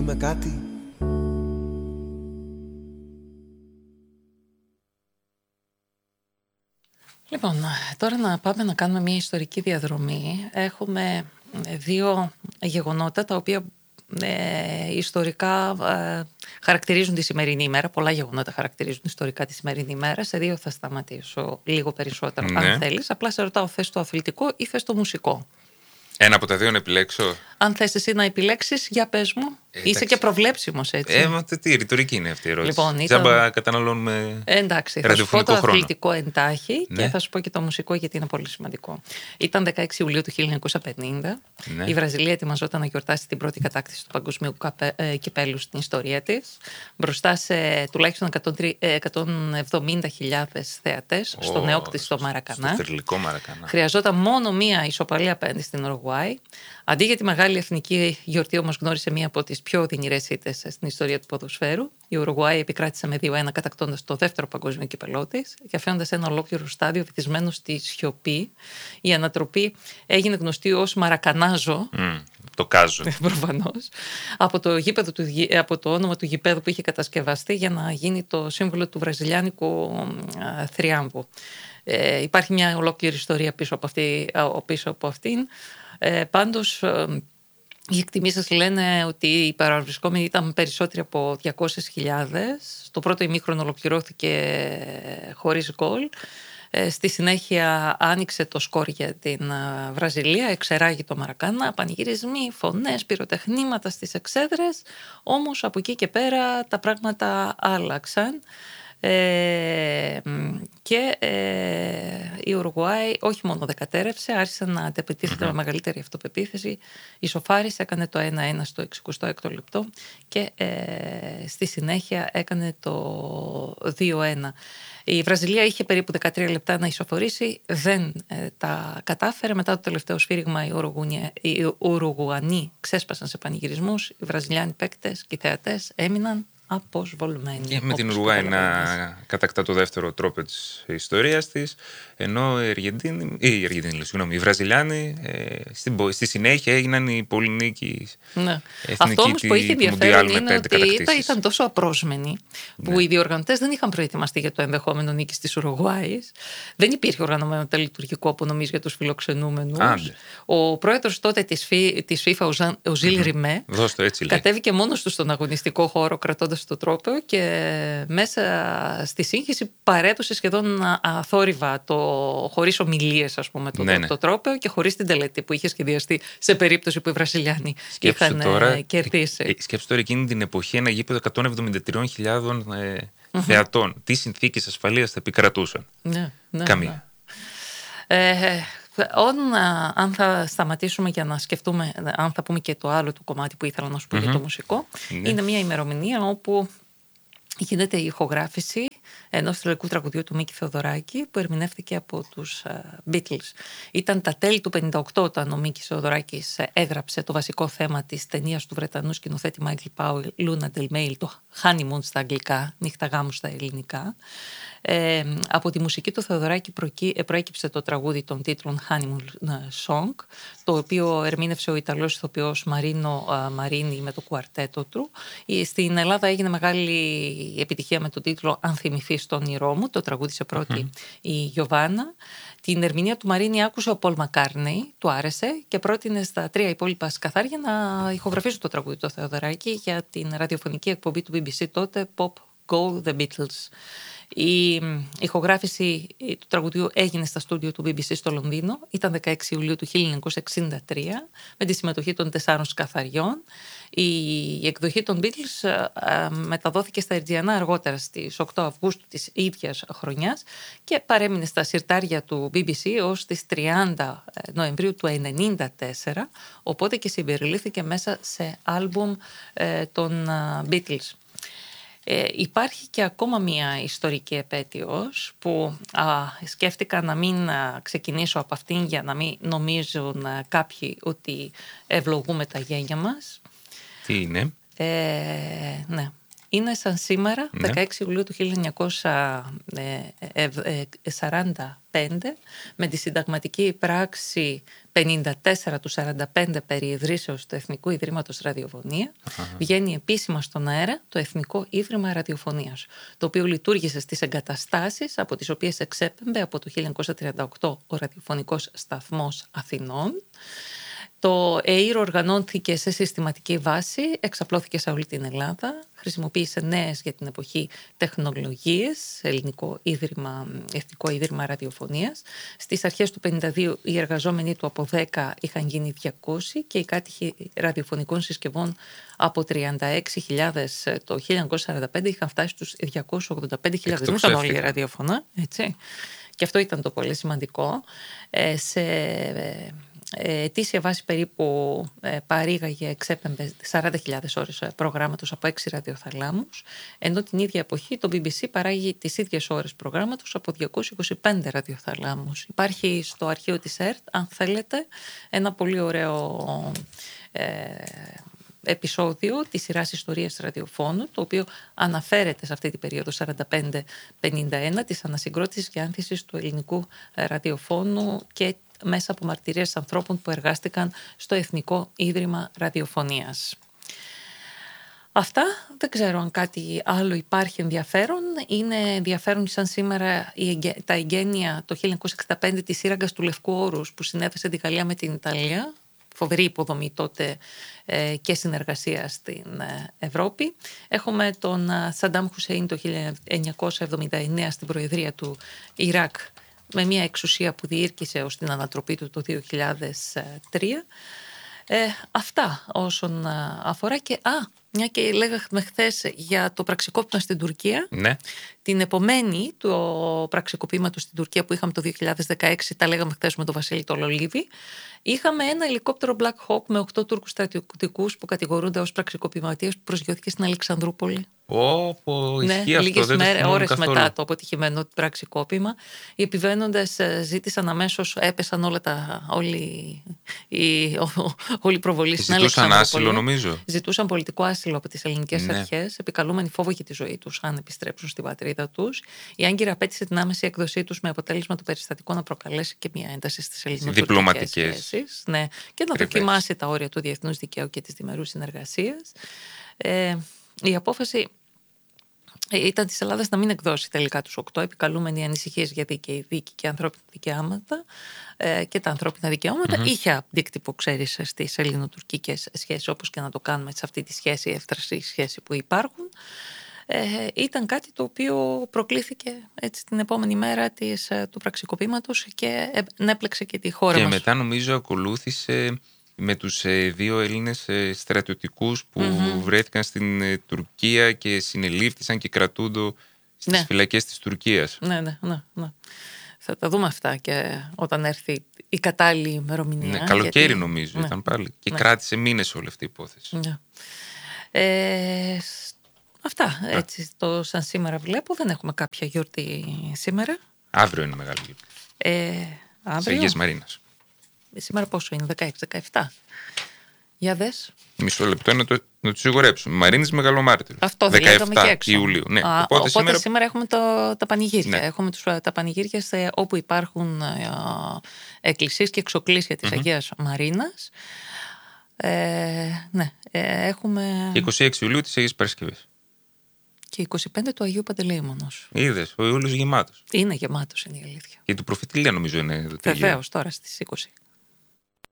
είμαι κάτι. Λοιπόν, τώρα να πάμε να κάνουμε μια ιστορική διαδρομή. Έχουμε δύο γεγονότα τα οποία ιστορικά χαρακτηρίζουν τη σημερινή ημέρα. Πολλά γεγονότα χαρακτηρίζουν ιστορικά τη σημερινή ημέρα. Σε δύο θα σταματήσω λίγο περισσότερο, αν θέλεις. Απλά σε ρωτάω, θες το αθλητικό ή θες το μουσικό? Ένα από τα δύο να επιλέξω. Αν θες εσύ να επιλέξεις, για πες μου. Είσαι και προβλέψιμος, έτσι. Μα τι ρητορική είναι αυτή η ερώτηση. Λοιπόν, Τζάμπα καταναλώνουμε. Εντάξει, θα σου πω το αθλητικό εντάχει και θα σου πω και το μουσικό, γιατί είναι πολύ σημαντικό. Ήταν 16 Ιουλίου του 1950. Η Βραζιλία ετοιμαζόταν να γιορτάσει την πρώτη κατάκτηση του παγκοσμίου κυπέλου στην ιστορία της, μπροστά σε τουλάχιστον 170.000 θεατές στο νεόκτιστο Μαρακανά. Στο θρυλικό Μαρακανά. Χρειαζόταν μόνο μία ισοπαλία απέναντι στην Ουρουγουάη. Αντί για τη μεγάλη εθνική γιορτή, όμως, γνώρισε μία από τις πιο οδυνηρές ήττες στην ιστορία του ποδοσφαίρου. Η Ουρουγουάη επικράτησε με 2-1, κατακτώντας το δεύτερο παγκόσμιο κυπελό της και αφήνοντας ένα ολόκληρο στάδιο βυθισμένο στη σιωπή. Η ανατροπή έγινε γνωστή ως Μαρακανάζο. Το κάζο. Προφανώς. Από το όνομα του γηπέδου που είχε κατασκευαστεί για να γίνει το σύμβολο του βραζιλιάνικου θριάμβου. Υπάρχει μια ολόκληρη ιστορία πίσω από αυτήν. Πάντως, οι εκτιμήσεις λένε ότι οι παραβρισκόμενοι ήταν περισσότεροι από 200.000. Το πρώτο ημίχρονο ολοκληρώθηκε χωρίς γκολ. Στη συνέχεια άνοιξε το σκορ για την Βραζιλία, εξεράγει το Μαρακάνα, πανηγυρισμοί, φωνές, πυροτεχνήματα στις εξέδρες. Όμως από εκεί και πέρα τα πράγματα άλλαξαν. Και η Ουρουγουάη όχι μόνο δεν κατέρευσε, άρχισε να αντεπιτίθεται με μεγαλύτερη αυτοπεποίθηση. Ισοφάρισε, έκανε το 1-1 στο 66ο λεπτό και στη συνέχεια έκανε το 2-1. Η Βραζιλία είχε περίπου 13 λεπτά να ισοφορήσει, δεν τα κατάφερε. Μετά το τελευταίο σφύριγμα οι Ουρουγουανοί ξέσπασαν σε πανηγυρισμούς, οι Βραζιλιάνοι παίκτες και οι θεατές έμειναν αποσβολμένοι. Και με την Ουρουγουάη να κατακτά το δεύτερο τρόπο της ιστορίας της, ενώ οι Βραζιλιάνοι στη συνέχεια έγιναν οι πολυνίκοι εθνικοί. Αυτό όμως που είχε ενδιαφέρον είναι ότι ήταν τόσο απρόσμενοι που οι διοργανωτές δεν είχαν προετοιμαστεί για το ενδεχόμενο νίκης της Ουρουγουάης. Δεν υπήρχε οργανωμένο τελετουργικό απονομής για τους φιλοξενούμενους. Ο πρόεδρος τότε της FIFA, ο Ζιλ Ριμέ, κατέβηκε μόνος του στον αγωνιστικό χώρο κρατώντας το τρόπαιο και μέσα στη σύγχυση παρέδωσε σχεδόν αθόρυβα, χωρίς ομιλίες, ας πούμε, το τρόπαιο και χωρίς την τελετή που είχε σχεδιαστεί σε περίπτωση που οι Βραζιλιάνοι είχαν κερδίσει. Σκέψου τώρα εκείνη την εποχή ένα γήπεδο 173.000 θεατών. Τι συνθήκες ασφαλείας θα επικρατούσαν? Καμία. Αν θα σταματήσουμε για να σκεφτούμε, αν θα πούμε και το άλλο του κομμάτι που ήθελα να σου πω για το μουσικό, είναι μια ημερομηνία όπου γίνεται η ηχογράφηση ενός θρυλικού τραγουδιού του Μίκη Θεοδωράκη που ερμηνεύτηκε από τους Beatles. Ήταν τα τέλη του 1958 όταν ο Μίκης Θεοδωράκης έγραψε το βασικό θέμα της ταινίας του Βρετανού σκηνοθέτη Μάικλ Πάουελ, Luna Del Mail, το Honeymoon στα αγγλικά, νύχτα γάμου στα ελληνικά. Από τη μουσική του Θεοδωράκη προέκυψε το τραγούδι των τίτλων Honeymoon Song, το οποίο ερμήνευσε ο Ιταλός ηθοποιός Μαρίνο Μαρίνι με το κουαρτέτο του. Στην Ελλάδα έγινε μεγάλη επιτυχία με τον τίτλο «Αν θυμηθείς το όνειρό μου», το τραγούδισε πρώτη η Γιοβάνα. Την ερμηνεία του Μαρίνι άκουσε ο Πολ Μακκάρτνεϊ, του άρεσε και πρότεινε στα 3 υπόλοιπα σκαθάρια να ηχογραφήσουν το τραγούδι του Θεοδωράκη για την ραδιοφωνική εκπομπή του BBC τότε, Pop Go The Beatles. Η ηχογράφηση του τραγουδιού έγινε στα στούντιο του BBC στο Λονδίνο. Ήταν 16 Ιουλίου του 1963 με τη συμμετοχή των 4 σκαθαριών. Η εκδοχή των Beatles μεταδόθηκε στα Ερτζιανά αργότερα στις 8 Αυγούστου της ίδιας χρονιάς και παρέμεινε στα συρτάρια του BBC ως τις 30 Νοεμβρίου του 1994, οπότε και συμπεριλήφθηκε μέσα σε άλμπουμ των Beatles. Υπάρχει και ακόμα μία ιστορική επέτειος που σκέφτηκα να μην ξεκινήσω από αυτήν για να μην νομίζουν κάποιοι ότι ευλογούμε τα γένια μας. Τι είναι? Ναι. είναι σαν σήμερα, Ναι. 16 Ιουλίου του 1945, με τη συνταγματική πράξη 54 του 45 περί ιδρύσεως του Εθνικού Ιδρύματος Ραδιοφωνία, βγαίνει επίσημα στον αέρα το Εθνικό Ίδρυμα Ραδιοφωνίας, το οποίο λειτουργήσε στις εγκαταστάσεις από τις οποίες εξέπεμπε από το 1938 ο ραδιοφωνικός σταθμός Αθηνών. Το ΕΗΡ οργανώθηκε σε συστηματική βάση, εξαπλώθηκε σε όλη την Ελλάδα, χρησιμοποίησε νέες για την εποχή τεχνολογίες, Εθνικό Ίδρυμα Ραδιοφωνίας. Στις αρχές του 1952 οι εργαζόμενοι του από 10 είχαν γίνει 200 και οι κάτοικοι ραδιοφωνικών συσκευών από 36.000 το 1945 είχαν φτάσει στους 285.000. Δεν ήταν όλοι οι ραδιοφωνά, έτσι. Και αυτό ήταν το πολύ σημαντικό. Σε ετήσια βάση περίπου παρήγαγε, εξέπεμπε 40.000 ώρες προγράμματος από 6 ραδιοθαλάμους, ενώ την ίδια εποχή το BBC παράγει τις ίδιες ώρες προγράμματος από 225 ραδιοθαλάμους. Υπάρχει στο αρχείο της ΕΡΤ, αν θέλετε, ένα πολύ ωραίο επεισόδιο της σειράς ιστορίας ραδιοφώνου, το οποίο αναφέρεται σε αυτή την περίοδο 45-51 της ανασυγκρότησης και άνθησης του ελληνικού ραδιοφώνου και μέσα από μαρτυρίες ανθρώπων που εργάστηκαν στο Εθνικό Ίδρυμα Ραδιοφωνίας. Αυτά, δεν ξέρω αν κάτι άλλο υπάρχει ενδιαφέρον. Είναι ενδιαφέρον σαν σήμερα τα εγγένεια το 1965 της σύραγγας του Λευκού Όρους που συνέθεσε τη Γαλλία με την Ιταλία. Φοβερή υποδομή τότε και συνεργασία στην Ευρώπη. Έχουμε τον Σαντάμ Χουσέιν το 1979 στην Προεδρία του Ιράκ, με μια εξουσία που διήρκησε ως την ανατροπή του το 2003. Αυτά όσον αφορά και... μια και λέγαμε χθες για το πραξικόπημα στην Τουρκία. Ναι. Την επομένη του πραξικοπήματος στην Τουρκία που είχαμε το 2016, τα λέγαμε χθες με τον Βασίλη Τολολίδη, είχαμε ένα ελικόπτερο Black Hawk με 8 Τούρκους στρατιωτικούς που κατηγορούνται ως πραξικοπηματίες που προσγειώθηκε στην Αλεξανδρούπολη. Ισχύει αυτό, λίγες δεν το ώρες καθόλου. μετά το αποτυχημένο πραξικόπημα, οι επιβαίνοντες ζήτησαν αμέσως, έπεσαν όλοι η προβολή στην Αλεξανδρούπολη. Ζητούσαν άσυλο, νομίζω. Ζητούσαν πολιτικό άσυλο από τις ελληνικές αρχές, επικαλούμενοι φόβο για τη ζωή τους αν επιστρέψουν στην πατρίδα τους. Η Άγκυρα απέτησε την άμεση έκδοσή τους με αποτέλεσμα το περιστατικό να προκαλέσει και μια ένταση στις ελληνοτουρκικές σχέσεις. Ναι, και να δοκιμάσει τα όρια του διεθνούς δικαίου και της διμερούς συνεργασίας. Η απόφαση ήταν της Ελλάδας να μην εκδώσει τελικά τους 8, επικαλούμενοι ανησυχίες για δίκαιη δίκη και ανθρώπινα δικαιώματα και τα ανθρώπινα δικαιώματα. Είχε αντίκτυπο, ξέρεις, στις ελληνοτουρκικές σχέσεις, όπως και να το κάνουμε σε αυτή τη σχέση, εύθραση σχέση που υπάρχουν. Ήταν κάτι το οποίο προκλήθηκε έτσι την επόμενη μέρα του πραξικοπήματος και έπλεξε και τη χώρα μας. Και μετά νομίζω ακολούθησε με τους 2 Έλληνες στρατιωτικούς που βρέθηκαν στην Τουρκία και συνελήφθησαν και κρατούνται στις φυλακές της Τουρκίας. Ναι. Θα τα δούμε αυτά και όταν έρθει η κατάλληλη ημερομηνία. Ναι, καλοκαίρι νομίζω ήταν πάλι. Και κράτησε μήνες όλη αυτή η υπόθεση. Ναι. Αυτά έτσι το σαν σήμερα βλέπω. Δεν έχουμε κάποια γιορτή σήμερα. Αύριο είναι μεγάλη γιορτή. Αύριο. Σε Αγίας Μαρίνας. Σήμερα πόσο είναι, 16-17. Για δες. Μισό λεπτό να το σιγουρέψουμε. Μαρίνης Μεγαλομάρτυρος. Αυτό 17 Ιουλίου. Ναι. Οπότε σήμερα έχουμε τα πανηγύρια. Ναι. Έχουμε τα πανηγύρια όπου υπάρχουν εκκλησίες και εξοκλήσια της Αγίας Μαρίνας. Έχουμε... Και 26 Ιουλίου της Αγίας Παρασκευής. Και 25 του Αγίου Παντελεήμονος. Είδες, ο Ιούλιος γεμάτος. Είναι γεμάτος, είναι η αλήθεια. Και του Προφητηλία νομίζω είναι το Βεβαίως, τώρα στις 20.